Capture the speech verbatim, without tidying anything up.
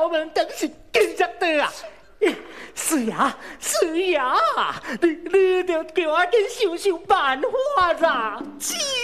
敲门等是紧张的啊！是呀，是呀，你你着叫我紧想想办法啦！ 是